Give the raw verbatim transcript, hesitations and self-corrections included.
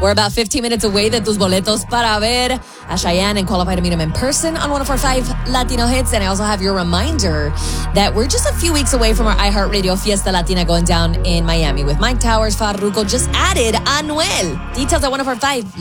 We're about fifteen minutes away de tus boletos para ver a Cheyenne and qualify to meet him in person on one of our five Latino hits. And I also have your reminder that we're just a few weeks away from our iHeartRadio Fiesta Latina going down in Miami with Mike Towers, Farruko. Just added Anuel. Details at one of our five